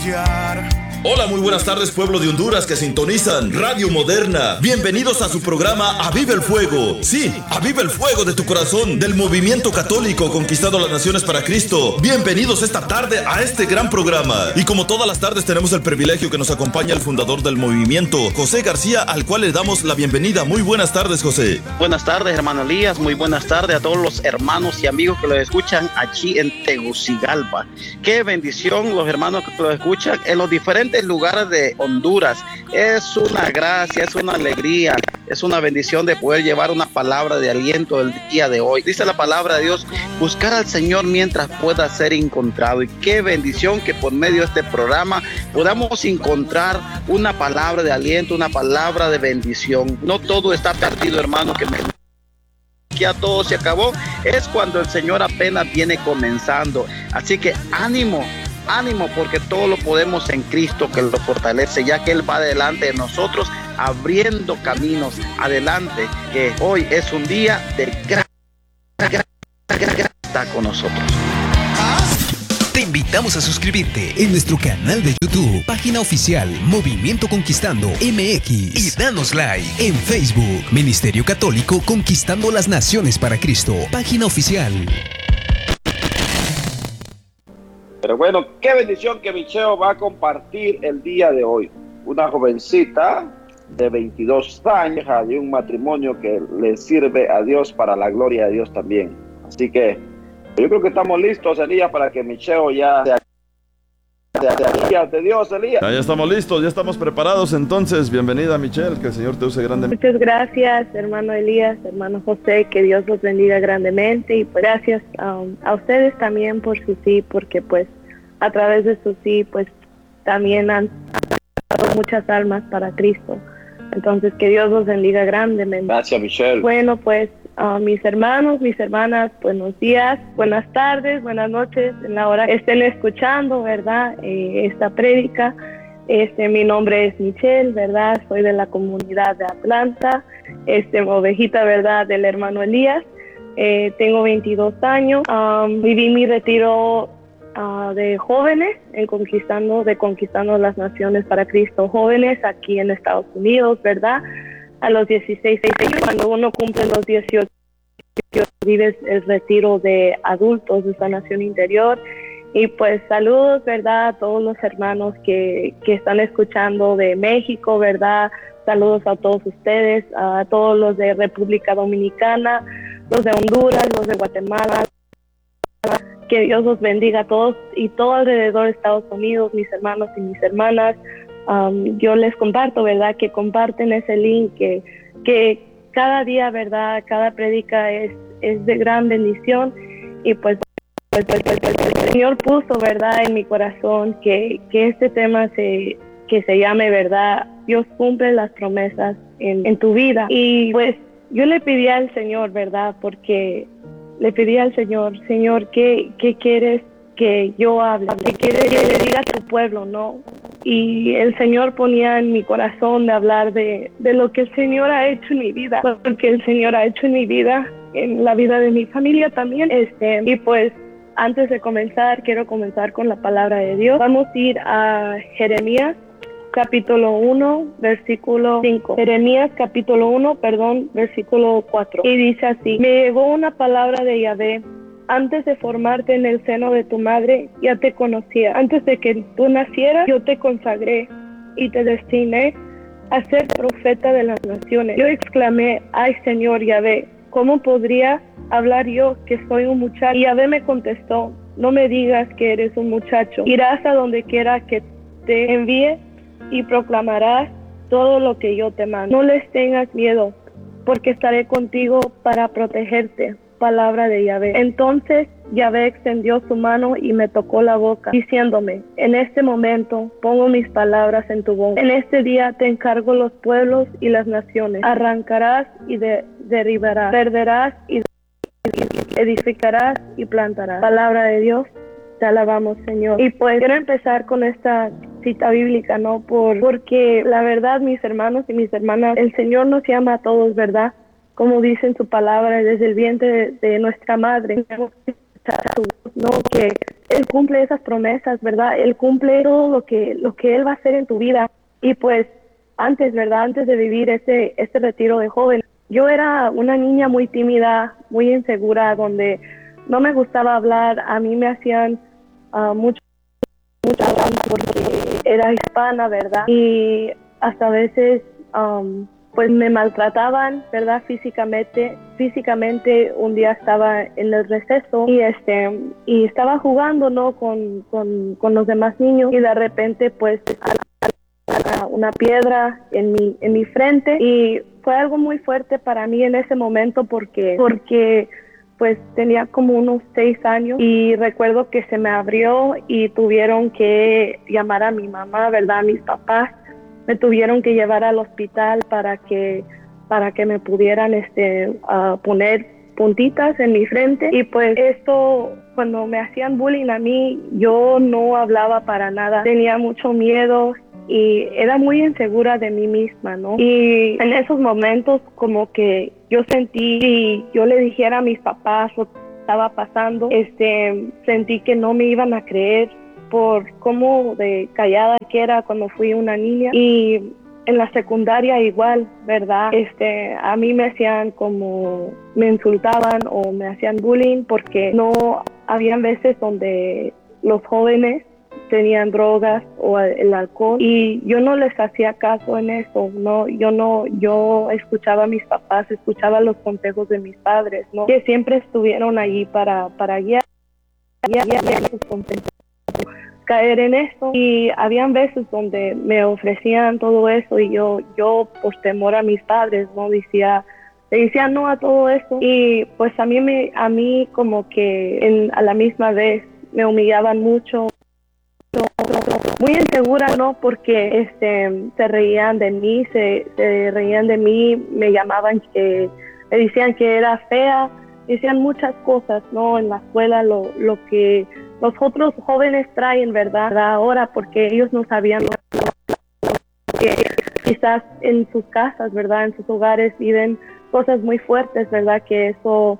brillar. Hola, muy buenas tardes, pueblo de Honduras que sintonizan Radio Moderna. Bienvenidos a su programa Aviva el Fuego. Sí, aviva el fuego de tu corazón, del movimiento católico conquistando las naciones para Cristo. Bienvenidos esta tarde a este gran programa. Y como todas las tardes tenemos el privilegio que nos acompaña el fundador del movimiento, José García, al cual le damos la bienvenida. Muy buenas tardes, José. Buenas tardes, hermano Elías. Muy buenas tardes a todos los hermanos y amigos que lo escuchan aquí en Tegucigalpa. Qué bendición los hermanos que lo escuchan en los diferentes lugares de Honduras. Es una gracia, es una alegría, es una bendición de poder llevar una palabra de aliento el día de hoy. Dice la palabra de Dios, buscar al Señor mientras pueda ser encontrado. Y qué bendición que por medio de este programa podamos encontrar una palabra de aliento, una palabra de bendición. No todo está perdido, hermano, que ya todo se acabó. Es cuando el Señor apenas viene comenzando. Así que ánimo, porque todo lo podemos en Cristo que lo fortalece, ya que Él va delante de nosotros abriendo caminos adelante, que hoy es un día de gran está con nosotros. Te invitamos a suscribirte en nuestro canal de YouTube, página oficial Movimiento Conquistando MX, y danos like en Facebook, Ministerio Católico Conquistando las Naciones para Cristo, página oficial. Pero bueno, qué bendición que Michelle va a compartir el día de hoy. Una jovencita de 22 años, de un matrimonio que le sirve a Dios para la gloria de Dios también. Así que yo creo que estamos listos, Elías, para que Michelle ya sea de Dios, Elías. Ya estamos listos, ya estamos preparados. Entonces, bienvenida, Michelle, que el Señor te use grandemente. Muchas gracias, hermano Elías, hermano José, que Dios los bendiga grandemente. Y pues gracias a ustedes también por su sí, porque pues a través de su sí, pues también han dado muchas almas para Cristo. Entonces, que Dios los bendiga grandemente. Gracias, Michelle. Bueno, pues mis hermanos, mis hermanas, buenos días, buenas tardes, buenas noches, en la hora que estén escuchando, ¿verdad? Esta prédica. Mi nombre es Michelle, ¿verdad? Soy de la comunidad de Atlanta, ovejita, ¿verdad? Del hermano Elías. Tengo 22 años. Viví mi retiro de jóvenes conquistando las naciones para Cristo, jóvenes aquí en Estados Unidos, ¿verdad? A los 16 años, cuando uno cumple los 18, vives el retiro de adultos de sanación interior. Y pues saludos, ¿verdad? A todos los hermanos que están escuchando de México, ¿verdad? Saludos a todos ustedes, a todos los de República Dominicana, los de Honduras, los de Guatemala. Que Dios los bendiga a todos y todo alrededor de Estados Unidos, mis hermanos y mis hermanas. Yo les comparto, ¿verdad? Que comparten ese link, que cada día, ¿verdad? Cada prédica es de gran bendición. Y pues el Señor puso, ¿verdad? En mi corazón que este tema que se llame, ¿verdad? Dios cumple las promesas en tu vida. Y pues yo le pedí al Señor, ¿verdad? Porque le pedí al Señor, ¿qué quieres que yo hable? ¿Qué quieres que le diga a tu pueblo, no? Y el Señor ponía en mi corazón de hablar de lo que el Señor ha hecho en mi vida, porque el Señor ha hecho en mi vida, en la vida de mi familia también. Y pues antes de comenzar, quiero comenzar con la palabra de Dios. Vamos a ir a Jeremías capítulo 1, versículo 5. Jeremías capítulo 1, versículo 4. Y dice así: me llegó una palabra de Yahvé. Antes de formarte en el seno de tu madre, ya te conocía. Antes de que tú nacieras, yo te consagré y te destiné a ser profeta de las naciones. Yo exclamé: ay, Señor Yahvé, ¿cómo podría hablar yo que soy un muchacho? Y Yahvé me contestó: no me digas que eres un muchacho. Irás a donde quiera que te envíe y proclamarás todo lo que yo te mando. No les tengas miedo, porque estaré contigo para protegerte. Palabra de Yahvé. Entonces Yahvé extendió su mano y me tocó la boca, diciéndome: en este momento pongo mis palabras en tu boca. En este día te encargo los pueblos y las naciones. Arrancarás y derribarás, perderás y edificarás y plantarás. Palabra de Dios, te alabamos, Señor. Y pues quiero empezar con esta cita bíblica, ¿no? Porque la verdad, mis hermanos y mis hermanas, el Señor nos llama a todos, ¿verdad? Como dice en su palabra, desde el vientre de nuestra madre, tenemos que ¿no? Que Él cumple esas promesas, ¿verdad? Él cumple todo lo que Él va a hacer en tu vida. Y pues antes, ¿verdad? Antes de vivir este retiro de joven, yo era una niña muy tímida, muy insegura, donde no me gustaba hablar. A mí me hacían mucha porque era hispana, ¿verdad? Y hasta a veces pues me maltrataban, ¿verdad? Físicamente. Un día estaba en el receso y estaba jugando, ¿no? Con los demás niños, y de repente pues una piedra en mi frente, y fue algo muy fuerte para mí en ese momento porque pues tenía como unos 6 años, y recuerdo que se me abrió y tuvieron que llamar a mi mamá, ¿verdad? A mis papás. Me tuvieron que llevar al hospital para que me pudieran poner puntitas en mi frente. Y pues esto, cuando me hacían bullying a mí, yo no hablaba para nada. Tenía mucho miedo y era muy insegura de mí misma, ¿no? Y en esos momentos como que yo sentí, y yo le dijera a mis papás lo que estaba pasando, sentí que no me iban a creer por cómo de callada que era cuando fui una niña. Y en la secundaria igual, ¿verdad? A mí me insultaban o me hacían bullying porque no habían veces donde los jóvenes tenían drogas o el alcohol, y yo no les hacía caso en eso, ¿no? Yo escuchaba a mis papás, escuchaba los consejos de mis padres, ¿no? Que siempre estuvieron allí para guiar sus consejos, caer en eso. Y habían veces donde me ofrecían todo eso, y yo por temor a mis padres, ¿no? Le decía no a todo eso. Y pues a mí como que a la misma vez me humillaban mucho, muy insegura, ¿no? Porque se reían de mí, me llamaban, me decían que era fea, decían muchas cosas, ¿no? En la escuela, lo que los otros jóvenes traen, ¿verdad? Ahora, porque ellos no sabían que quizás en sus casas, ¿verdad? En sus hogares viven cosas muy fuertes, ¿verdad? Que eso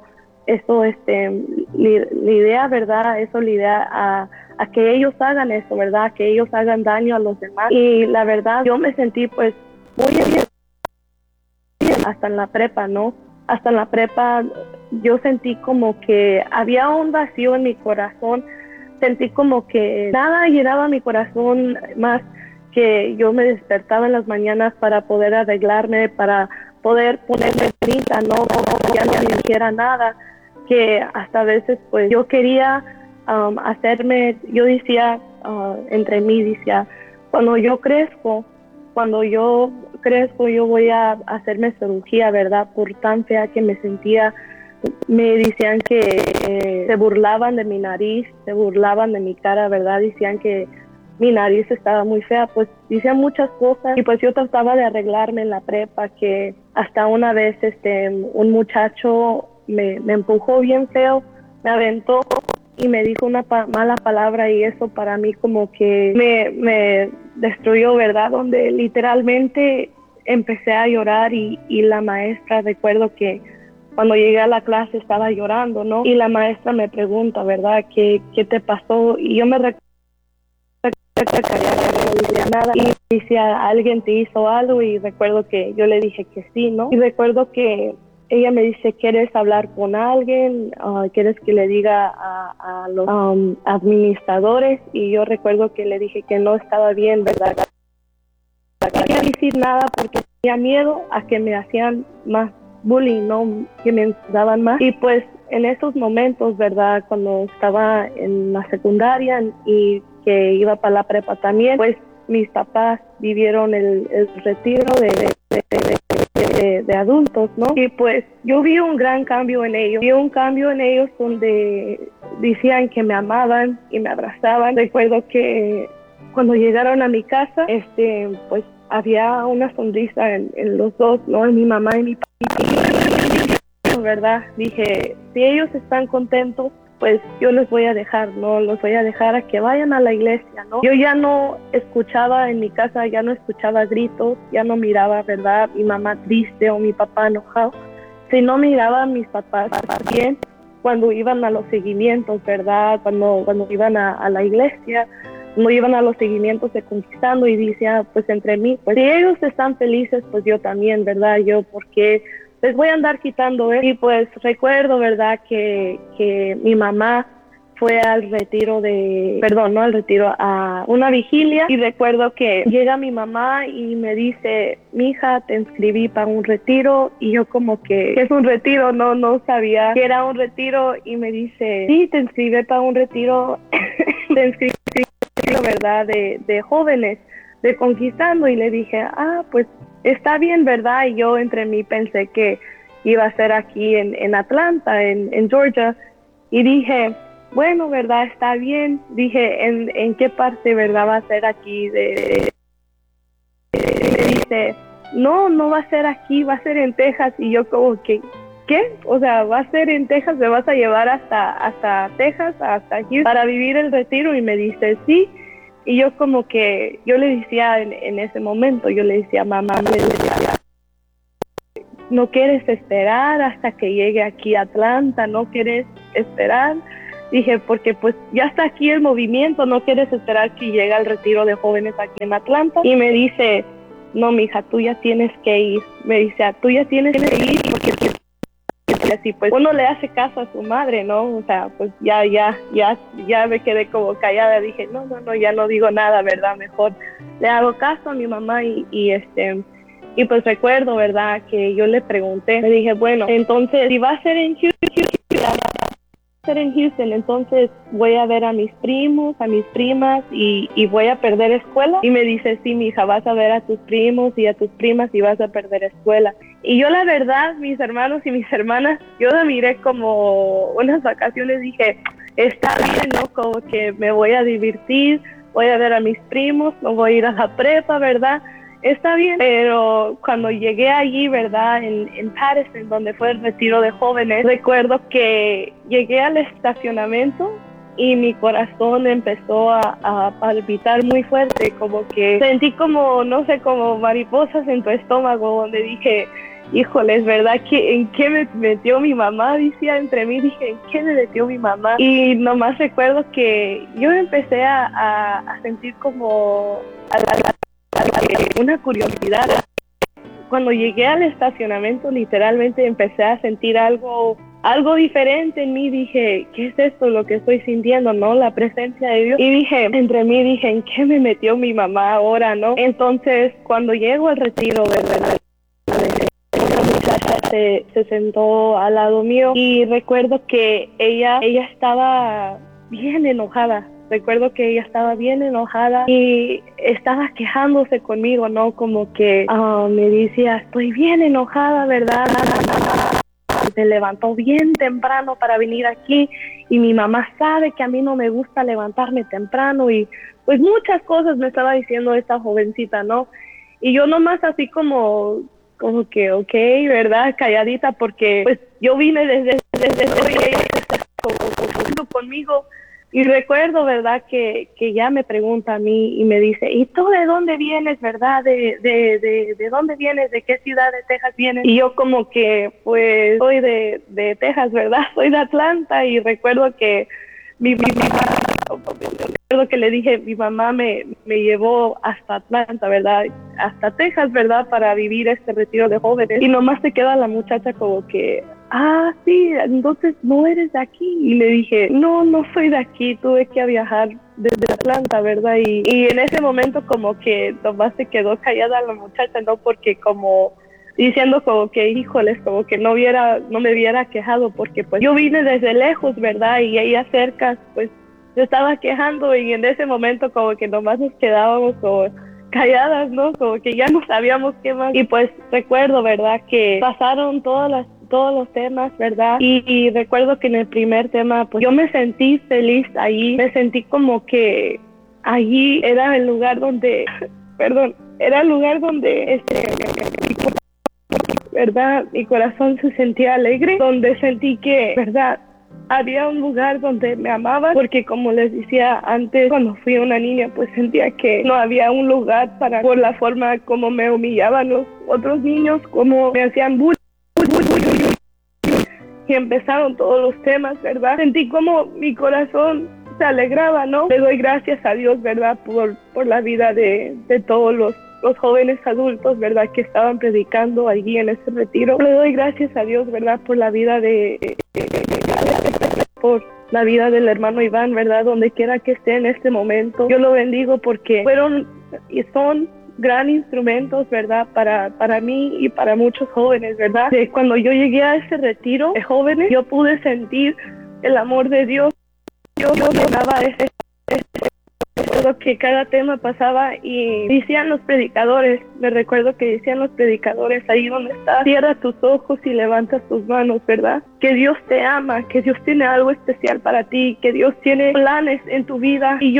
lidera, ¿verdad? Eso lidera a que ellos hagan eso, ¿verdad? Que ellos hagan daño a los demás. Y la verdad, yo me sentí pues muy bien hasta en la prepa, ¿no? Hasta en la prepa yo sentí como que había un vacío en mi corazón. Sentí como que nada llenaba mi corazón más que yo me despertaba en las mañanas para poder arreglarme, para poder ponerme bonita, ¿no? Como que ya no me dijera nada, que hasta a veces pues yo quería yo decía entre mí, decía, cuando yo crezco yo voy a hacerme cirugía, ¿verdad? Por tan fea que me sentía. Me decían que se burlaban de mi nariz, se burlaban de mi cara, ¿verdad? Decían que mi nariz estaba muy fea, pues decían muchas cosas, y pues yo trataba de arreglarme en la prepa, que hasta una vez un muchacho me empujó bien feo, me aventó y me dijo una mala palabra, y eso para mí como que me destruyó, ¿verdad? Donde literalmente empecé a llorar, y la maestra, recuerdo que cuando llegué a la clase estaba llorando, ¿no? Y la maestra me pregunta, ¿verdad? ¿Qué te pasó? Y yo me recuerdo que no decía nada, y decía, ¿alguien te hizo algo? Y recuerdo que yo le dije que sí, ¿no? Y recuerdo que ella me dice, ¿quieres hablar con alguien? ¿Quieres que le diga a los administradores? Y yo recuerdo que le dije que no estaba bien, ¿verdad? No quería decir nada porque tenía miedo a que me hacían más bullying, ¿no? Que me daban más. Y pues en esos momentos, ¿verdad? Cuando estaba en la secundaria y que iba para la prepa también, pues mis papás vivieron el retiro de adultos, ¿no? Y pues yo vi un gran cambio en ellos. Vi un cambio en ellos donde decían que me amaban y me abrazaban. Recuerdo que cuando llegaron a mi casa, pues había una sonrisa en los dos, ¿no? En mi mamá y mi papá, ¿verdad? Dije, si ellos están contentos, pues yo les voy a dejar, ¿no? Los voy a dejar a que vayan a la iglesia, ¿no? Yo ya no escuchaba en mi casa, ya no escuchaba gritos, ya no miraba, ¿verdad? Mi mamá triste o mi papá enojado. Si no miraba a mis papás bien, cuando iban a los seguimientos, ¿verdad? Cuando iban a la iglesia, no iban a los seguimientos de Conquistando, y decía, pues entre mí, pues si ellos están felices, pues yo también, ¿verdad? Yo, porque les voy a andar quitando eso. Y pues recuerdo, ¿verdad? Que mi mamá fue al retiro no al retiro, a una vigilia, y recuerdo que llega mi mamá y me dice, mija, te inscribí para un retiro, y yo como que, ¿qué es un retiro? No sabía que era un retiro, y me dice, sí, te inscribí para un retiro, te inscribí, ¿verdad? De jóvenes, de Conquistando, y le dije, pues está bien, ¿verdad? Y yo entre mí pensé que iba a ser aquí en Atlanta, en Georgia, y dije, bueno, ¿verdad? Está bien. Dije, ¿en qué parte, verdad, va a ser aquí? Y me dice, no va a ser aquí, va a ser en Texas. Y yo como que, ¿qué? O sea, va a ser en Texas, ¿me vas a llevar hasta Texas, hasta Houston, para vivir el retiro? Y me dice, sí. Y yo como que, yo le decía en ese momento, yo le decía, mamá, ¿no quieres esperar hasta que llegue aquí a Atlanta? ¿No quieres esperar? Dije, porque pues ya está aquí el movimiento, ¿no quieres esperar que llegue al retiro de jóvenes aquí en Atlanta? Y me dice, no, mija, tú ya tienes que ir. Me dice, tú ya tienes que ir, porque así pues uno le hace caso a su madre, ¿no? O sea, pues ya me quedé como callada. Dije, no, ya no digo nada, ¿verdad? Mejor le hago caso a mi mamá y pues recuerdo, ¿verdad? Que yo le pregunté, le dije, bueno, entonces si va a ser en Houston, entonces voy a ver a mis primos, a mis primas y voy a perder escuela. Y me dice, sí, mija, vas a ver a tus primos y a tus primas y vas a perder escuela. Y yo la verdad, mis hermanos y mis hermanas, yo la miré como unas vacaciones. Dije, está bien, ¿no? Como que me voy a divertir, voy a ver a mis primos, no voy a ir a la prepa, ¿verdad? Está bien, pero cuando llegué allí, ¿verdad? En Patterson, donde fue el retiro de jóvenes, recuerdo que llegué al estacionamiento y mi corazón empezó a palpitar muy fuerte, como que sentí como, no sé, como mariposas en tu estómago, donde dije, híjole, es verdad que en qué me metió mi mamá, decía entre mí, dije, ¿en qué me metió mi mamá? Y nomás recuerdo que yo empecé a sentir como una curiosidad. Cuando llegué al estacionamiento, literalmente empecé a sentir algo diferente en mí. Dije, ¿qué es esto lo que estoy sintiendo, no? La presencia de Dios. Y dije, entre mí, dije, ¿en qué me metió mi mamá ahora, no? Entonces, cuando llego al retiro, ¿verdad? Una muchacha se sentó al lado mío y recuerdo que ella estaba bien enojada. Recuerdo que ella estaba bien enojada y estaba quejándose conmigo, ¿no? Como que me decía, estoy bien enojada, ¿verdad? Se levantó bien temprano para venir aquí y mi mamá sabe que a mí no me gusta levantarme temprano, y pues muchas cosas me estaba diciendo esta jovencita, ¿no? Y yo nomás así como que, ok, ¿verdad? Calladita, porque pues yo vine desde hoy, ella está como conmigo. Y recuerdo, ¿verdad? Que ya me pregunta a mí y me dice, ¿y tú de dónde vienes, verdad? ¿De dónde vienes? ¿De qué ciudad de Texas vienes? Y yo como que, pues, soy de Texas, ¿verdad? Soy de Atlanta. Y recuerdo que recuerdo que le dije, mi mamá me llevó hasta Atlanta, ¿verdad? Hasta Texas, ¿verdad? Para vivir este retiro de jóvenes. Y nomás se queda la muchacha como que, sí, entonces no eres de aquí. Y le dije, no soy de aquí, tuve que viajar desde Atlanta, ¿verdad? Y en ese momento como que nomás se quedó callada la muchacha, ¿no? Porque como diciendo como que, híjoles, como que no me hubiera quejado, porque pues yo vine desde lejos, ¿verdad? Y ella cerca, pues se estaba quejando, y en ese momento como que nomás nos quedábamos como calladas, ¿no? Como que ya no sabíamos qué más. Y pues recuerdo, ¿verdad? Que pasaron todos los temas, ¿verdad? Y recuerdo que en el primer tema, pues yo me sentí feliz ahí, me sentí como que allí era el lugar donde, ¿verdad? Mi corazón se sentía alegre, donde sentí que, ¿verdad? Había un lugar donde me amaban, porque como les decía antes, cuando fui una niña, pues sentía que no había un lugar por la forma como me humillaban los otros niños, como me hacían bullying. que empezaron todos los temas, ¿verdad? Sentí como mi corazón se alegraba, ¿no? Le doy gracias a Dios, ¿verdad? Por la vida de todos los jóvenes adultos, ¿verdad? Que estaban predicando allí en ese retiro. Le doy gracias a Dios, ¿verdad? Por la vida por la vida del hermano Iván, ¿verdad? Donde quiera que esté en este momento. Yo lo bendigo porque fueron y son gran instrumentos, ¿verdad? Para mí y para muchos jóvenes, ¿verdad? Cuando yo llegué a ese retiro de jóvenes, yo pude sentir el amor de Dios. Yo llenaba recuerdo que cada tema pasaba y decían los predicadores, me recuerdo que decían los predicadores, ahí donde estás, cierra tus ojos y levanta tus manos, ¿verdad? Que Dios te ama, que Dios tiene algo especial para ti, que Dios tiene planes en tu vida. Y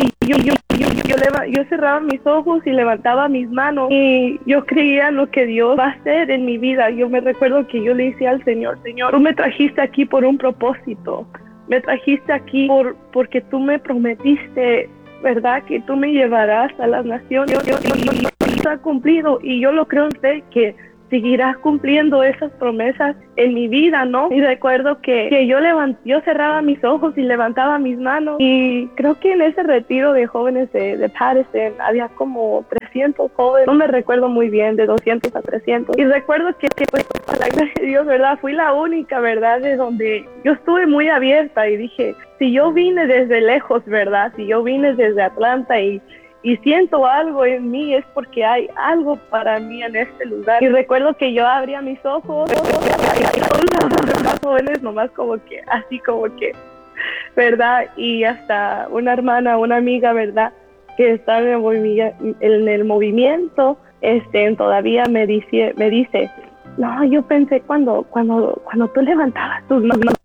yo cerraba mis ojos y levantaba mis manos y yo creía en lo que Dios va a hacer en mi vida. Yo me recuerdo que yo le decía al Señor, Señor, tú me trajiste aquí por un propósito, me trajiste aquí porque tú me prometiste, ¿verdad? Que tú me llevarás a las naciones. Yo ha cumplido y yo lo creo en fe que seguirás cumpliendo esas promesas en mi vida, ¿no? Y recuerdo que yo cerraba mis ojos y levantaba mis manos y creo que en ese retiro de jóvenes de Patterson había como 300 jóvenes, no me recuerdo muy bien, de 200 a 300. Y recuerdo que pues, por la gracia de Dios, ¿verdad? Fui la única, ¿verdad? De donde yo estuve muy abierta y dije, si yo vine desde lejos, ¿verdad? Si yo vine desde Atlanta y siento algo en mí, es porque hay algo para mí en este lugar. Y recuerdo que yo abría mis ojos y todos los demás jóvenes nomás como que, así como que, ¿verdad? Y hasta una hermana, una amiga, ¿verdad? Que está en el movimiento, todavía me dice, no, yo pensé cuando tú levantabas tus manos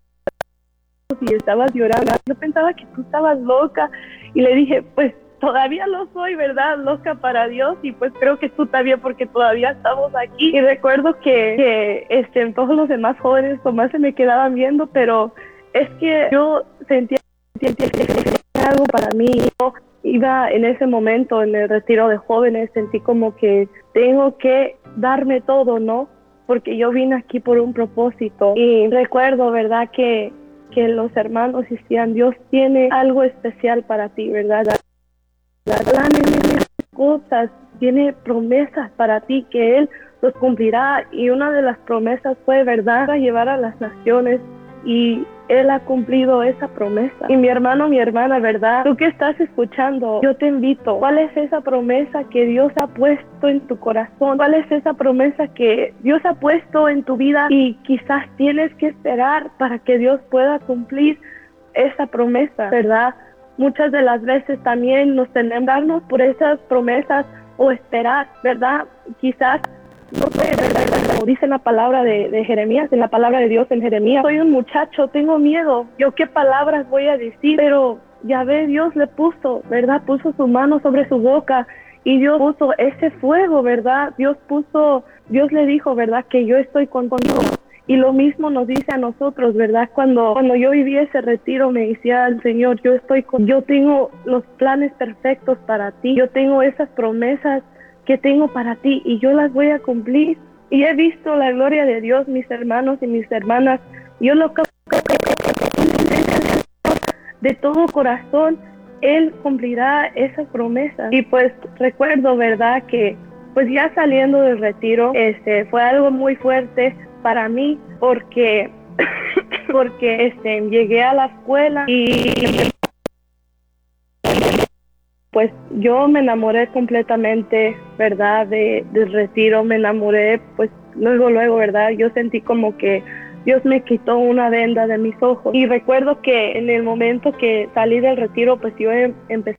y estabas llorando, yo pensaba que tú estabas loca. Y le dije, pues, todavía lo soy, ¿verdad? Loca para Dios y pues creo que tú también porque todavía estamos aquí. Y recuerdo que todos los demás jóvenes nomás se me quedaban viendo, pero es que yo sentía algo para mí. Yo iba en ese momento en el retiro de jóvenes, sentí como que tengo que darme todo, ¿no? Porque yo vine aquí por un propósito. Y recuerdo, ¿verdad? Que los hermanos decían, Dios tiene algo especial para ti, ¿verdad? Planes, cosas, tiene promesas para ti que Él los cumplirá y una de las promesas fue, ¿verdad?, a llevar a las naciones y Él ha cumplido esa promesa. Y mi hermano, mi hermana, ¿verdad? Tú que estás escuchando, yo te invito, ¿cuál es esa promesa que Dios ha puesto en tu corazón? ¿Cuál es esa promesa que Dios ha puesto en tu vida y quizás tienes que esperar para que Dios pueda cumplir esa promesa, ¿verdad? Muchas de las veces también nos tenemos que darnos por esas promesas o esperar, ¿verdad? Quizás, no sé, ¿verdad? Como dice la palabra de Jeremías, en la palabra de Dios en Jeremías, soy un muchacho, tengo miedo, yo qué palabras voy a decir, pero ya ve, Dios le puso, ¿verdad? Puso su mano sobre su boca y Dios puso ese fuego, ¿verdad? Dios le dijo, ¿verdad? Que yo estoy contigo. Y lo mismo nos dice a nosotros, ¿verdad? Cuando yo viví ese retiro, me decía el Señor, yo tengo los planes perfectos para ti, yo tengo esas promesas que tengo para ti y yo las voy a cumplir. Y he visto la gloria de Dios, mis hermanos y mis hermanas. Yo lo creo de todo corazón, Él cumplirá esas promesas. Y pues recuerdo, ¿verdad? Que pues ya saliendo del retiro, fue algo muy fuerte para mí porque llegué a la escuela y pues yo me enamoré completamente, ¿verdad? Del retiro, me enamoré, pues luego, ¿verdad? Yo sentí como que Dios me quitó una venda de mis ojos. Y recuerdo que en el momento que salí del retiro, pues yo empecé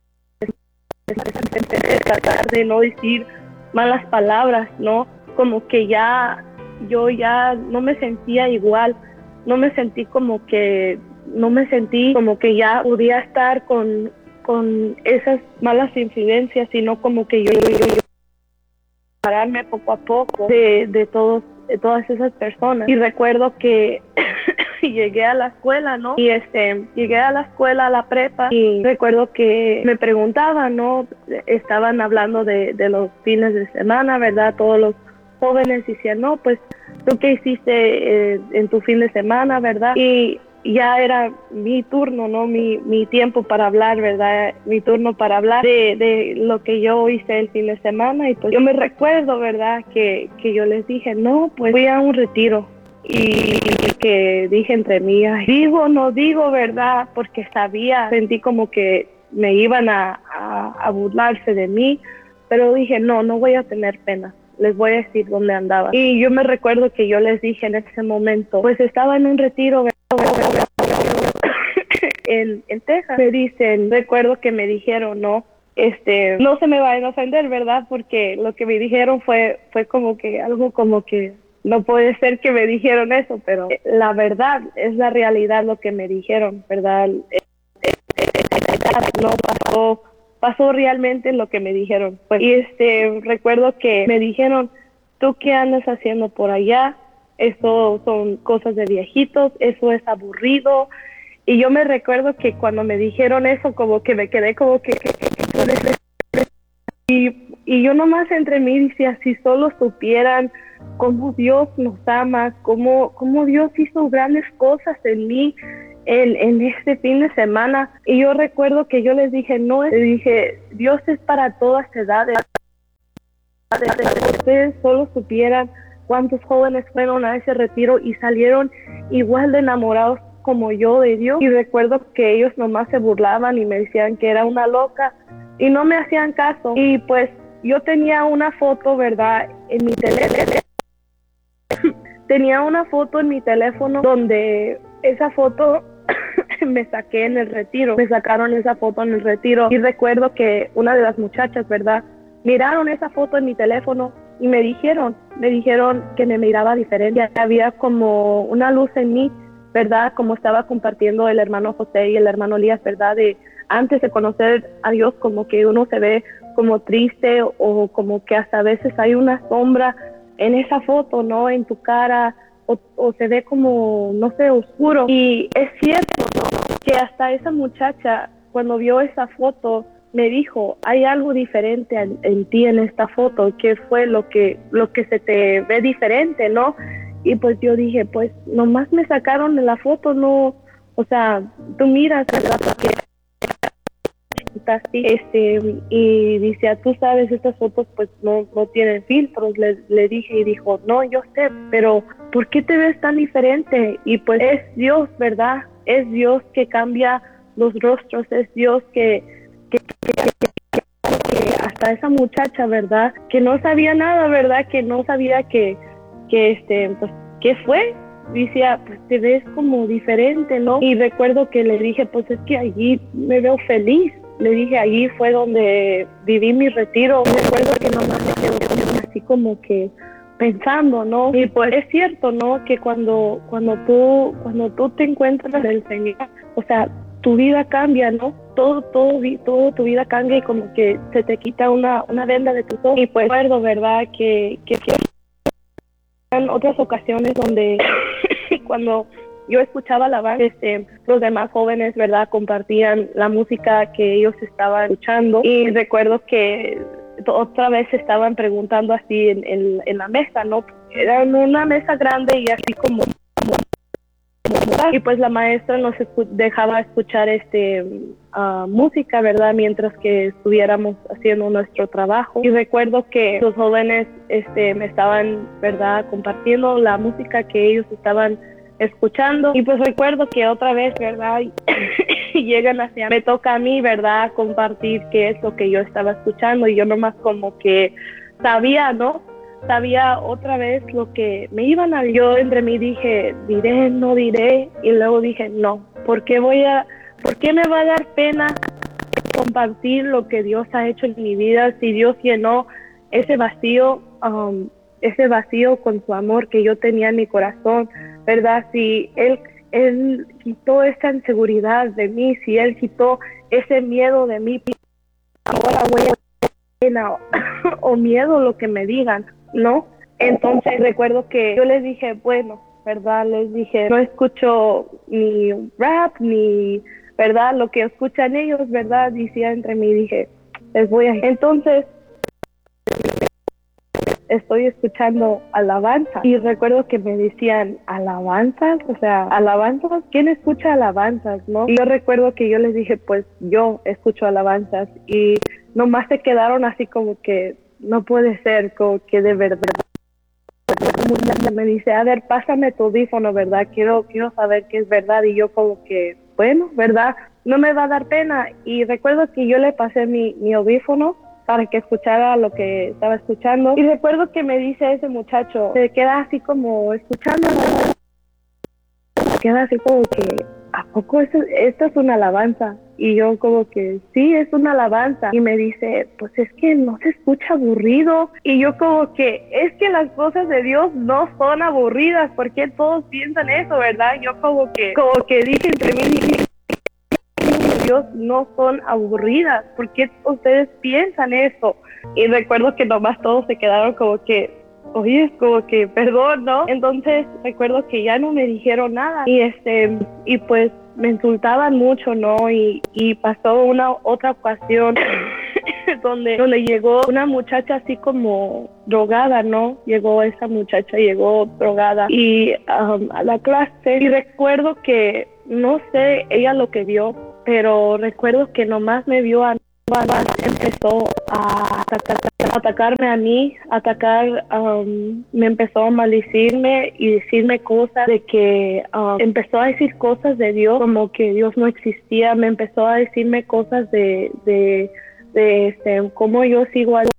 a tratar de no decir malas palabras, ¿no? Como que yo ya no me sentía igual, no me sentí como que ya podía estar con esas malas influencias, sino como que yo pararme poco a poco de todas esas personas. Y recuerdo que llegué a la escuela, ¿no? Y llegué a la escuela, a la prepa, y recuerdo que me preguntaban, ¿no? Estaban hablando de los fines de semana, ¿verdad? Todos los jóvenes decían, no, pues, ¿tú qué hiciste en tu fin de semana, verdad? Y ya era mi turno, ¿no? Mi tiempo para hablar, ¿verdad? Mi turno para hablar de lo que yo hice el fin de semana. Y pues yo me recuerdo, ¿verdad? Que yo les dije, no, pues fui a un retiro. Y que dije entre mí, ay, digo, no digo, ¿verdad? Porque sentí como que me iban a burlarse de mí. Pero dije, no voy a tener pena. Les voy a decir dónde andaba. Y yo me recuerdo que yo les dije en ese momento, pues estaba en un retiro en Texas. Me dicen, recuerdo que me dijeron, no se me vayan a ofender, ¿verdad? Porque lo que me dijeron fue como que algo como que no puede ser que me dijeron eso, pero la verdad es la realidad lo que me dijeron, ¿verdad? No pasó realmente lo que me dijeron. Y recuerdo que me dijeron, ¿tú qué andas haciendo por allá? Eso son cosas de viejitos, eso es aburrido. Y yo me recuerdo que cuando me dijeron eso, como que me quedé como que y yo nomás entre mí decía, si solo supieran cómo Dios nos ama, cómo Dios hizo grandes cosas en mí en este fin de semana. Y yo recuerdo que yo les dije, Dios es para todas edades. Ustedes solo supieran cuántos jóvenes fueron a ese retiro y salieron igual de enamorados como yo de Dios. Y recuerdo que ellos nomás se burlaban y me decían que era una loca y no me hacían caso. Y pues yo tenía una foto, ¿verdad? En mi teléfono. Tenía una foto en mi teléfono donde esa foto me saqué en el retiro. Me sacaron esa foto en el retiro. Y recuerdo que una de las muchachas, ¿verdad? Miraron esa foto en mi teléfono y me dijeron que me miraba diferente. Había como una luz en mí, ¿verdad? Como estaba compartiendo el hermano José y el hermano Elías, ¿verdad? De antes de conocer a Dios, como que uno se ve como triste o como que hasta a veces hay una sombra en esa foto, ¿no? En tu cara o se ve como, no sé, oscuro. Y es cierto, ¿no? Que hasta esa muchacha, cuando vio esa foto, me dijo, hay algo diferente en ti en esta foto. ¿Qué fue lo que se te ve diferente, no? Y pues yo dije, pues nomás me sacaron de la foto, no, o sea, tú miras, ¿verdad? Así, y dice, tú sabes, estas fotos pues no tienen filtros, le dije, y dijo, no, yo sé, pero ¿por qué te ves tan diferente? Y pues es Dios, ¿verdad? Es Dios que cambia los rostros, es Dios que hasta esa muchacha, ¿verdad? Que no sabía nada, ¿verdad? Que no sabía pues, ¿qué fue? Decía, pues te ves como diferente, ¿no? Y recuerdo que le dije, pues es que allí me veo feliz. Le dije, allí fue donde viví mi retiro. Recuerdo que nomás me quedé así como que pensando, ¿no? Y pues es cierto, ¿no? Que cuando tú te encuentras en el Señor, o sea, tu vida cambia, ¿no? Todo tu vida cambia y como que se te quita una venda de tus ojos. Y pues recuerdo, ¿verdad? Que en otras ocasiones donde cuando yo escuchaba la banda, los demás jóvenes, ¿verdad? Compartían la música que ellos estaban escuchando. Y recuerdo que otra vez estaban preguntando así en la mesa, ¿no? Era una mesa grande y así como y pues la maestra nos dejaba escuchar música, ¿verdad? Mientras que estuviéramos haciendo nuestro trabajo. Y recuerdo que los jóvenes me estaban, ¿verdad? Compartiendo la música que ellos estaban escuchando. Y pues recuerdo que otra vez, ¿verdad? Llegan hacia me toca a mí, ¿verdad? Compartir qué es lo que yo estaba escuchando. Y yo nomás como que sabía, ¿no? Sabía otra vez lo que me iban a... Yo entre mí dije, diré, no diré, y luego dije, no, ¿por qué me va a dar pena compartir lo que Dios ha hecho en mi vida si Dios llenó ese vacío con su amor que yo tenía en mi corazón, ¿verdad? Si Él quitó esa inseguridad de mí, si Él quitó ese miedo de mí, ahora voy a pena o miedo lo que me digan, ¿no? Entonces recuerdo que yo les dije, bueno, ¿verdad? Les dije, no escucho ni rap, ni, ¿verdad? Lo que escuchan ellos, ¿verdad? Decía entre mí, dije, les voy a... Entonces, estoy escuchando alabanza. Y recuerdo que me decían, ¿alabanzas? O sea, ¿alabanzas? ¿Quién escucha alabanzas, no? Y yo recuerdo que yo les dije, pues yo escucho alabanzas. Y nomás se quedaron así como que, no puede ser, como que de verdad. Me dice, a ver, pásame tu audífono, ¿verdad? Quiero saber que es verdad. Y yo como que, bueno, ¿verdad? No me va a dar pena. Y recuerdo que yo le pasé mi audífono para que escuchara lo que estaba escuchando. Y recuerdo que me dice ese muchacho, se queda así como escuchando, se queda así como que, ¿a poco esto es una alabanza? Y yo como que, sí, es una alabanza. Y me dice, pues es que no se escucha aburrido. Y yo como que, es que las cosas de Dios no son aburridas. ¿Por qué todos piensan eso, verdad? Yo como que dije entre mí, dije, Dios no son aburridas. ¿Por qué ustedes piensan eso? Y recuerdo que nomás todos se quedaron como que, oye, es como que, perdón, ¿no? Entonces recuerdo que ya no me dijeron nada. Y pues me insultaban mucho, ¿no? Y pasó una otra ocasión donde llegó una muchacha así como drogada, ¿no? Llegó drogada y a la clase. Y recuerdo que, no sé ella lo que vio, pero recuerdo que nomás me vio a mí. Empezó a atacarme a mí, me empezó a maldecirme y decirme cosas de que empezó a decir cosas de Dios, como que Dios no existía. Me empezó a decirme cosas de cómo yo sigo a Dios.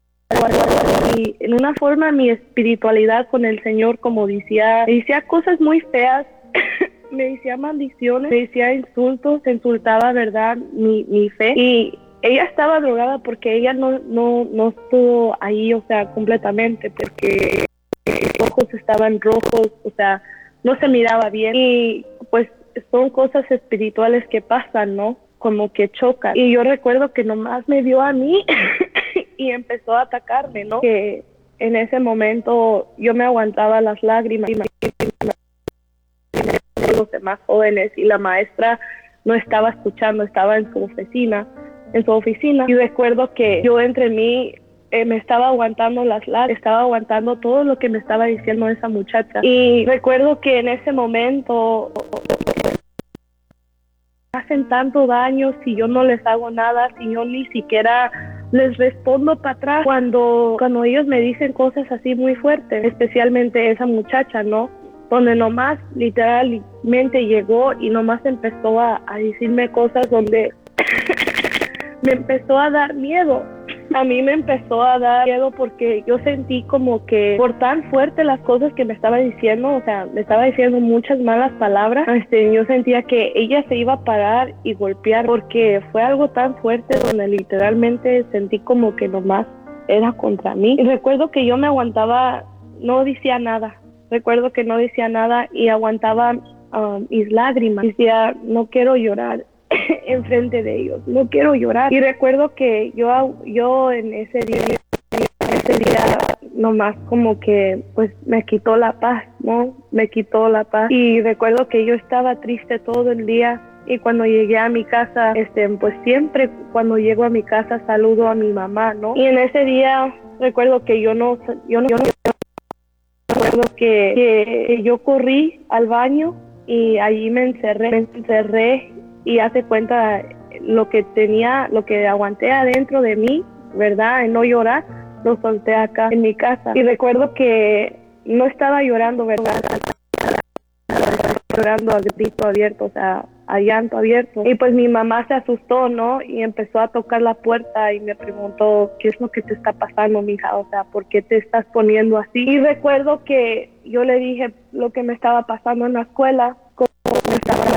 Y en una forma mi espiritualidad con el Señor, como decía cosas muy feas. Me decía maldiciones, me decía insultos, insultaba, ¿verdad?, mi fe. Y ella estaba drogada porque ella no estuvo ahí, o sea, completamente, porque sus ojos estaban rojos, o sea, no se miraba bien. Y pues son cosas espirituales que pasan, ¿no? Como que chocan. Y yo recuerdo que nomás me vio a mí y empezó a atacarme, ¿no? Que en ese momento yo me aguantaba las lágrimas. Los demás jóvenes y la maestra no estaba escuchando, estaba en su oficina. Y recuerdo que yo entre mí me estaba aguantando las lágrimas, estaba aguantando todo lo que me estaba diciendo esa muchacha. Y recuerdo que en ese momento hacen tanto daño si yo no les hago nada, si yo ni siquiera les respondo para atrás cuando ellos me dicen cosas así muy fuertes, especialmente esa muchacha, ¿no? Donde nomás literalmente llegó y nomás empezó a decirme cosas donde me empezó a dar miedo. A mí me empezó a dar miedo porque yo sentí como que por tan fuerte las cosas que me estaba diciendo, o sea, me estaba diciendo muchas malas palabras, yo sentía que ella se iba a parar y golpear porque fue algo tan fuerte donde literalmente sentí como que nomás era contra mí. Y recuerdo que yo me aguantaba, no decía nada. Recuerdo que no decía nada y aguantaba mis lágrimas. Decía, no quiero llorar enfrente de ellos, no quiero llorar. Y recuerdo que yo en ese día nomás como que pues me quitó la paz, ¿no? Me quitó la paz. Y recuerdo que yo estaba triste todo el día. Y cuando llegué a mi casa, pues siempre cuando llego a mi casa saludo a mi mamá, ¿no? Y en ese día recuerdo que recuerdo que yo corrí al baño y allí me encerré y hace cuenta lo que aguanté adentro de mí, ¿verdad? En no llorar, lo solté acá en mi casa. Y recuerdo que no estaba llorando, ¿verdad? Llorando a grito abierto, o sea, a llanto abierto. Y pues mi mamá se asustó, ¿no? Y empezó a tocar la puerta y me preguntó, ¿qué es lo que te está pasando, mija? O sea, ¿por qué te estás poniendo así? Y recuerdo que yo le dije lo que me estaba pasando en la escuela, cómo me estaban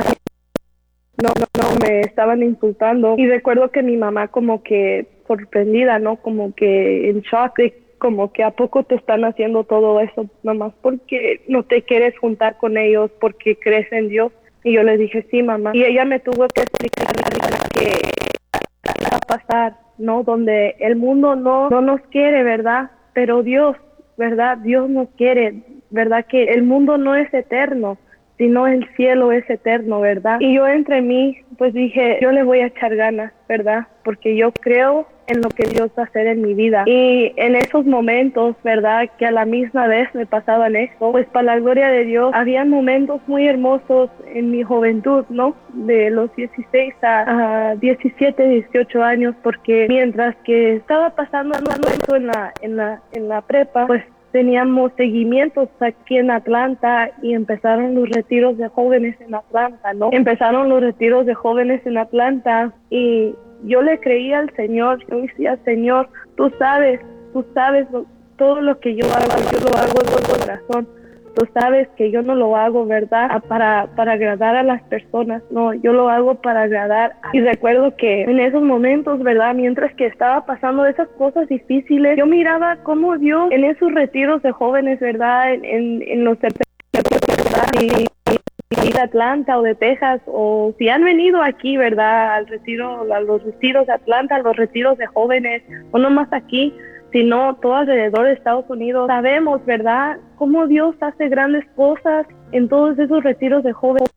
me estaban insultando. Y recuerdo que mi mamá como que sorprendida, ¿no? Como que en shock, de como que a poco te están haciendo todo eso, nomás porque no te quieres juntar con ellos, porque crees en Dios. Y yo le dije, sí, mamá. Y ella me tuvo que explicar que va a pasar, ¿no? Donde el mundo no nos quiere, ¿verdad? Pero Dios, ¿verdad? Dios nos quiere, ¿verdad? Que el mundo no es eterno. sino el cielo es eterno, ¿verdad? Y yo entre mí, pues dije, yo le voy a echar ganas, ¿verdad? Porque yo creo en lo que Dios va a hacer en mi vida. Y en esos momentos, ¿verdad? Que a la misma vez me pasaban eso, pues para la gloria de Dios, habían momentos muy hermosos en mi juventud, ¿no? De los 16 a 17, 18 años, porque mientras que estaba pasando eso en la prepa, pues teníamos seguimientos aquí en Atlanta y empezaron los retiros de jóvenes en Atlanta, ¿no? Empezaron los retiros de jóvenes en Atlanta y yo le creía al Señor. Yo decía, Señor, tú sabes todo lo que yo lo hago de todo corazón. Tú sabes que yo no lo hago, ¿verdad? Para agradar a las personas, no, yo lo hago para agradar. Y recuerdo que en esos momentos, ¿verdad? Mientras que estaba pasando esas cosas difíciles, yo miraba cómo Dios en esos retiros de jóvenes, ¿verdad? En los de Atlanta o de Texas, o si han venido aquí, ¿verdad? A los retiros de Atlanta, a los retiros de jóvenes, o no más aquí, sino todo alrededor de Estados Unidos. Sabemos, ¿verdad?, cómo Dios hace grandes cosas en todos esos retiros de jóvenes.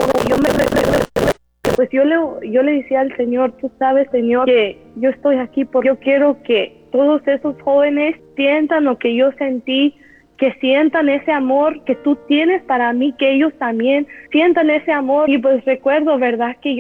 Pues yo le decía al Señor, tú sabes, Señor, que yo estoy aquí porque yo quiero que todos esos jóvenes sientan lo que yo sentí, que sientan ese amor que tú tienes para mí, que ellos también sientan ese amor. Y pues recuerdo, ¿verdad?, que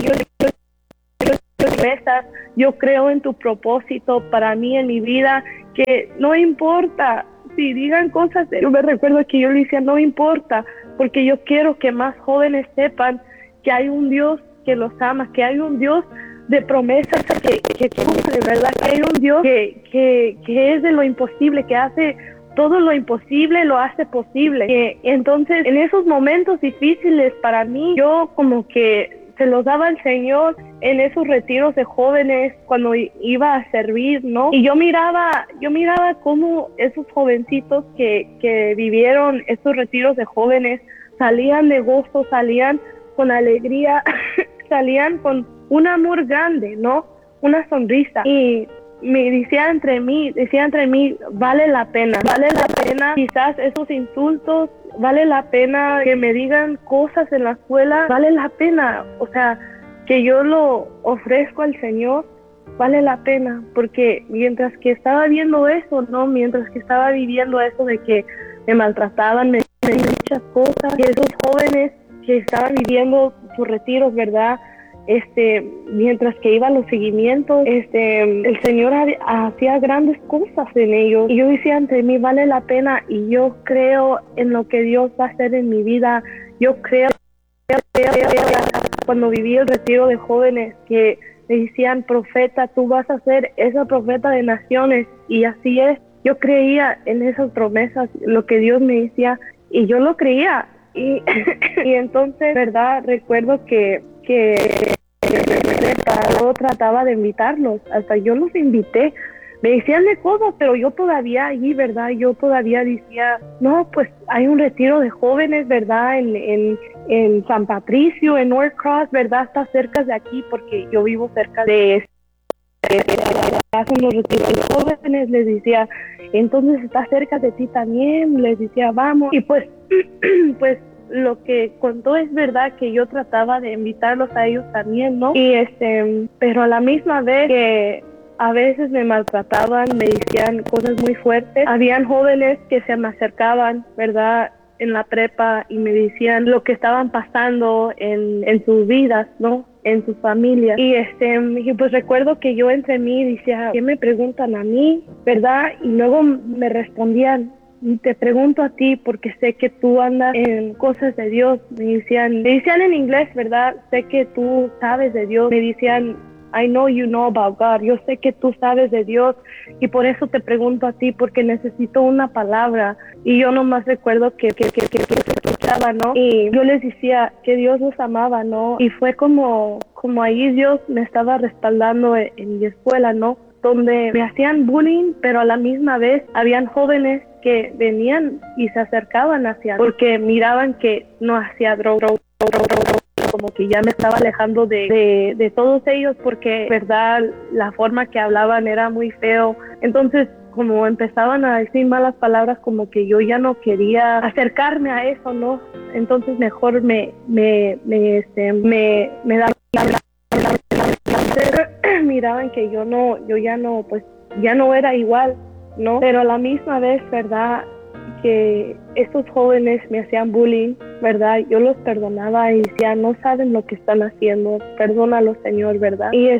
yo creo en tu propósito para mí en mi vida, que no importa si digan cosas. Yo me recuerdo que yo le decía, no importa, porque yo quiero que más jóvenes sepan que hay un Dios que los ama, que hay un Dios de promesas que cumple, ¿verdad? Que hay un Dios que es de lo imposible, que hace todo lo imposible, lo hace posible. Entonces, en esos momentos difíciles para mí, yo como que se los daba al Señor en esos retiros de jóvenes cuando iba a servir, ¿no? Y yo miraba cómo esos jovencitos que vivieron esos retiros de jóvenes salían de gozo, salían con alegría, salían con un amor grande, ¿no? Una sonrisa. Y me decía entre mí, vale la pena, quizás esos insultos, vale la pena que me digan cosas en la escuela, vale la pena, o sea, que yo lo ofrezco al Señor, vale la pena, porque mientras que estaba viendo eso, ¿no? Mientras que estaba viviendo eso de que me maltrataban, me decían muchas cosas, y esos jóvenes que estaban viviendo sus retiros, ¿verdad? Mientras que iba a los seguimientos, el Señor hacía grandes cosas en ellos. Y yo decía entre mí, vale la pena, y yo creo en lo que Dios va a hacer en mi vida. Yo creo cuando viví el retiro de jóvenes, que me decían, profeta, tú vas a ser esa profeta de naciones, y así es. Yo creía en esas promesas, lo que Dios me decía, y yo lo creía. Y entonces, ¿verdad? Recuerdo que yo trataba de invitarlos, hasta yo los invité, me decían de cosas, pero yo todavía allí, ¿verdad? Yo todavía decía, no, pues hay un retiro de jóvenes, ¿verdad? En San Patricio, en Norcross, ¿verdad? Está cerca de aquí, porque yo vivo cerca de hacen los retiros de jóvenes. Les decía, entonces está cerca de ti también, les decía, vamos. Y pues lo que contó es verdad, que yo trataba de invitarlos a ellos también, ¿no? Y pero a la misma vez que a veces me maltrataban, me decían cosas muy fuertes. Habían jóvenes que se me acercaban, ¿verdad?, en la prepa, y me decían lo que estaban pasando en sus vidas, ¿no?, en sus familias. Y pues recuerdo que yo entre mí decía, ¿qué me preguntan a mí, verdad? Y luego me respondían, te pregunto a ti porque sé que tú andas en cosas de Dios. Me decían en inglés, ¿verdad? Sé que tú sabes de Dios. Me decían, I know you know about God. Yo sé que tú sabes de Dios, y por eso te pregunto a ti, porque necesito una palabra. Y yo nomás recuerdo que escuchaba, ¿no? Y yo les decía que Dios los amaba, ¿no? Y fue como ahí Dios me estaba respaldando en mi escuela, ¿no? Donde me hacían bullying, pero a la misma vez habían jóvenes que venían y se acercaban hacia, porque miraban que no hacía droga, como que ya me estaba alejando de todos ellos, porque verdad la forma que hablaban era muy feo. Entonces como empezaban a decir malas palabras, como que yo ya no quería acercarme a eso, ¿no? Entonces mejor me daba miraban que yo ya no era igual, ¿no? Pero a la misma vez, ¿verdad? Que estos jóvenes me hacían bullying, ¿verdad? Yo los perdonaba y decía, no saben lo que están haciendo, perdónalos, Señor, ¿verdad? Y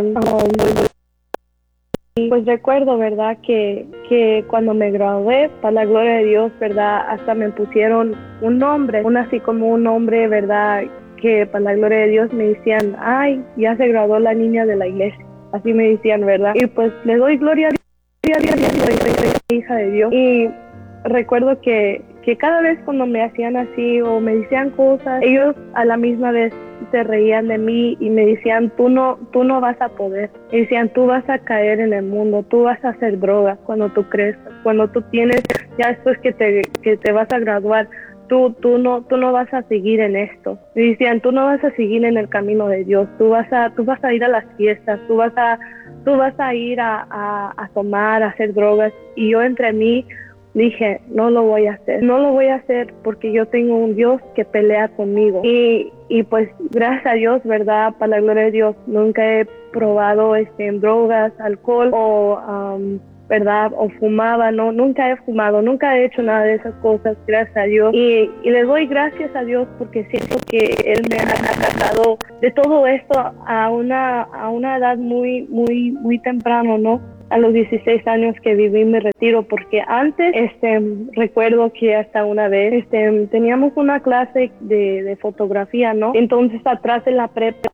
pues recuerdo, ¿verdad? Que cuando me gradué, para la gloria de Dios, ¿verdad? Hasta me pusieron un nombre, así como un nombre, ¿verdad? Que para la gloria de Dios me decían, ay, ya se graduó la niña de la iglesia. Así me decían, ¿verdad? Y pues le doy gloria a Dios, hija de Dios. Y recuerdo que cada vez cuando me hacían así o me decían cosas, ellos a la misma vez se reían de mí y me decían, tú no vas a poder. Y decían, tú vas a caer en el mundo, tú vas a hacer drogas cuando tú crezcas, cuando tú tienes, ya después que te vas a graduar, tú no vas a seguir en esto. Y decían, tú no vas a seguir en el camino de Dios, tú vas a ir a las fiestas, tú vas a ir a tomar, a hacer drogas. Y yo entre mí dije, no lo voy a hacer porque yo tengo un Dios que pelea conmigo. Y pues gracias a Dios, ¿verdad? Para la gloria de Dios, nunca he probado drogas, alcohol o ¿verdad? O fumaba, no, nunca he fumado, nunca he hecho nada de esas cosas, gracias a Dios. Y le doy gracias a Dios porque siento que Él me ha sacado de todo esto a una edad muy, muy, muy temprano, ¿no? A los 16 años que viví mi retiro, porque antes, recuerdo que hasta una vez, teníamos una clase de fotografía, ¿no? Entonces atrás de la prepa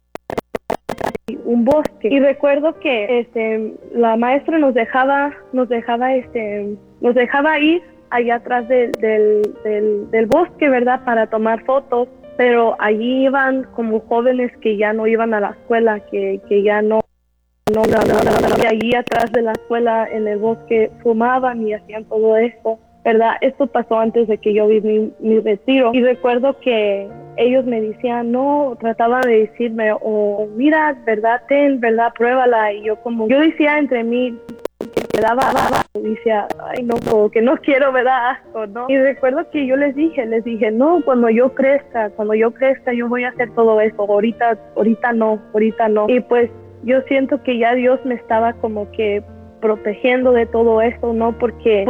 un bosque y recuerdo que la maestra nos dejaba ir allá atrás del bosque, ¿verdad? Para tomar fotos, pero allí iban como jóvenes que ya no iban a la escuela, que ya no, que allí atrás de la escuela en el bosque fumaban y hacían todo esto, ¿verdad? Esto pasó antes de que yo vi mi retiro. Y recuerdo que ellos me decían, no, trataban de decirme, o mira, ¿verdad? ¿Verdad? Pruébala. Y yo decía entre mí, que me daba, decía, ay, no, como que no quiero, ¿verdad? Asco, ¿no? Y recuerdo que yo les dije, no, cuando yo crezca, yo voy a hacer todo eso. Ahorita no. Y pues yo siento que ya Dios me estaba como que protegiendo de todo esto, ¿no? Porque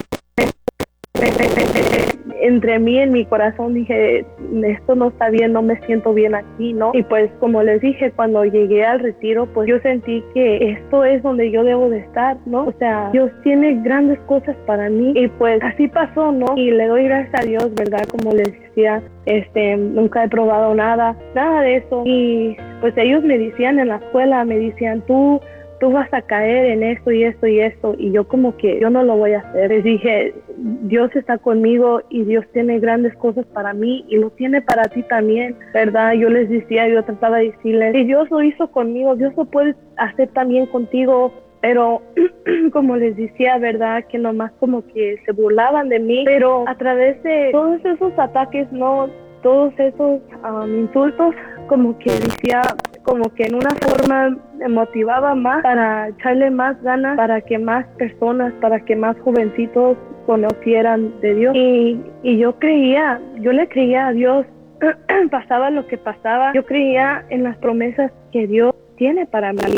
entre mí, en mi corazón, dije, esto no está bien, no me siento bien aquí, ¿no? Y pues, como les dije, cuando llegué al retiro, pues yo sentí que esto es donde yo debo de estar, ¿no? O sea, Dios tiene grandes cosas para mí y pues así pasó, ¿no? Y le doy gracias a Dios, ¿verdad? Como les decía, nunca he probado nada de eso. Y pues ellos me decían en la escuela, me decían, tú vas a caer en esto y esto y esto, y yo como que yo no lo voy a hacer. Les dije, Dios está conmigo y Dios tiene grandes cosas para mí y lo tiene para ti también, ¿verdad? Yo les decía, yo trataba de decirles, si Dios lo hizo conmigo, Dios lo puede hacer también contigo. Pero como les decía, ¿verdad? Que nomás como que se burlaban de mí, pero a través de todos esos ataques, ¿no? Todos esos insultos, como que decía, como que en una forma me motivaba más para echarle más ganas, para que más personas, para que más jovencitos conocieran de Dios. Y yo le creía a Dios, pasaba lo que pasaba, yo creía en las promesas que Dios tiene para mí.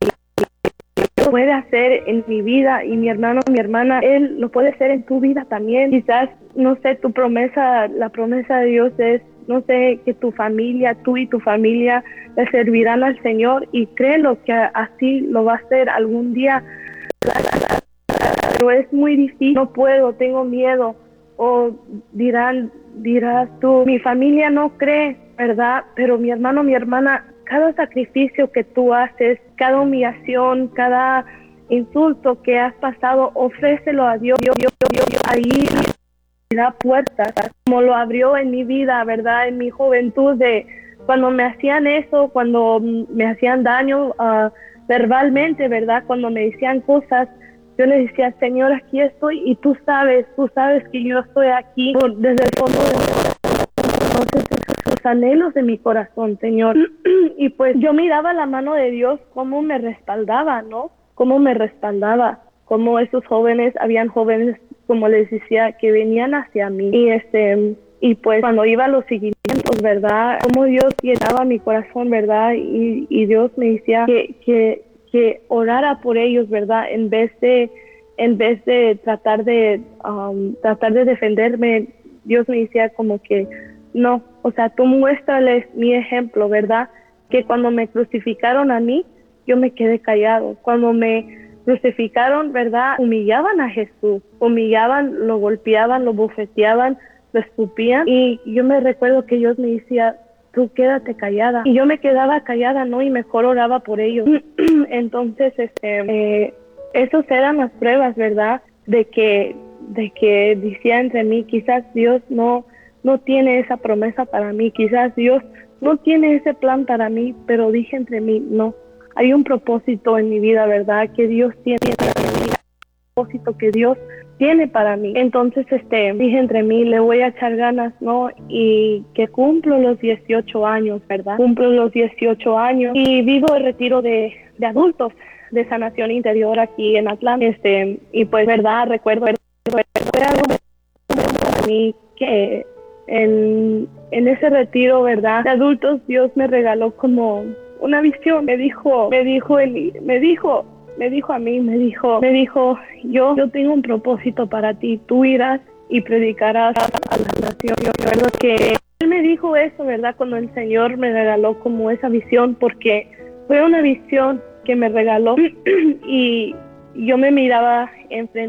Lo puede hacer en mi vida y mi hermano, mi hermana, Él lo puede hacer en tu vida también. Quizás, no sé, la promesa de Dios es, no sé, que tu familia, tú y tu familia le servirán al Señor, y créelo que así lo va a hacer algún día. Pero es muy difícil, no puedo, tengo miedo, o dirás tú, mi familia no cree, ¿verdad? Pero mi hermano, mi hermana, cada sacrificio que tú haces, cada humillación, cada insulto que has pasado, ofrécelo a Dios. Ahí da puertas, como lo abrió en mi vida, ¿verdad? En mi juventud, de cuando me hacían eso, cuando me hacían daño verbalmente, ¿verdad? Cuando me decían cosas, yo le decía, Señor, aquí estoy, y tú sabes que yo estoy aquí desde el fondo de mi corazón, los anhelos de mi corazón, Señor. Y pues yo miraba la mano de Dios, cómo me respaldaba, ¿no? Cómo como esos jóvenes, habían jóvenes, como les decía, que venían hacia mí. Y pues cuando iba a los seguimientos, ¿verdad? Como Dios llenaba mi corazón, ¿verdad? Y Dios me decía que orara por ellos, ¿verdad? En vez de tratar de defenderme, Dios me decía como que no, o sea, tú muéstrales mi ejemplo, ¿verdad? Que cuando me crucificaron a mí, yo me quedé callado. Cuando me crucificaron, ¿verdad? Humillaban a Jesús, humillaban, lo golpeaban, lo bofeteaban, lo escupían, y yo me recuerdo que Dios me decía, tú quédate callada, y yo me quedaba callada, ¿no? Y mejor oraba por ellos. Entonces, esos eran las pruebas, ¿verdad? De que decía entre mí, quizás Dios no tiene esa promesa para mí, quizás Dios no tiene ese plan para mí, pero dije entre mí, no, hay un propósito en mi vida, ¿verdad? Que Dios tiene para mí, un propósito que Dios tiene para mí. Entonces, dije entre mí, le voy a echar ganas, ¿no? Y que cumplo los 18 años, ¿verdad? Cumplo los 18 años y vivo el retiro de adultos de sanación interior aquí en Atlanta. Y pues, ¿verdad? Recuerdo algo para mí que en ese retiro, ¿verdad? De adultos, Dios me regaló como una visión. Me dijo a mí, yo tengo un propósito para ti, tú irás y predicarás a la nación. Yo recuerdo que él me dijo eso, ¿verdad? Cuando el Señor me regaló como esa visión, porque fue una visión que me regaló y yo me miraba enfrente